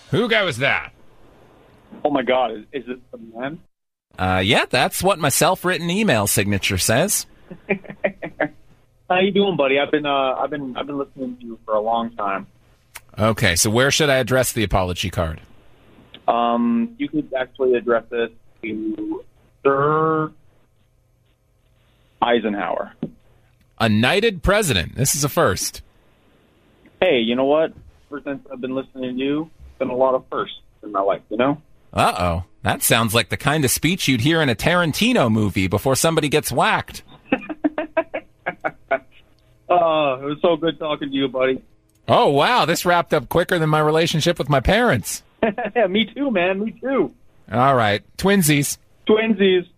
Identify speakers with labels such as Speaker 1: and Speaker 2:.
Speaker 1: Who guy was that?
Speaker 2: Oh my God, is this the man?
Speaker 1: Yeah, that's what my self-written email signature says.
Speaker 2: How you doing, buddy? I've been listening to you for a long time.
Speaker 1: Okay, so where should I address the apology card?
Speaker 2: You could actually address it to Sir Eisenhower.
Speaker 1: A knighted president. This is a first.
Speaker 2: Hey, you know what? Ever since I've been listening to you, it's been a lot of firsts in my life, you know?
Speaker 1: Uh-oh. That sounds like the kind of speech you'd hear in a Tarantino movie before somebody gets whacked.
Speaker 2: Oh, it was so good talking to you, buddy.
Speaker 1: Oh, wow. This wrapped up quicker than my relationship with my parents.
Speaker 2: Yeah, me too, man. Me too.
Speaker 1: All right. Twinsies.
Speaker 2: Twinsies.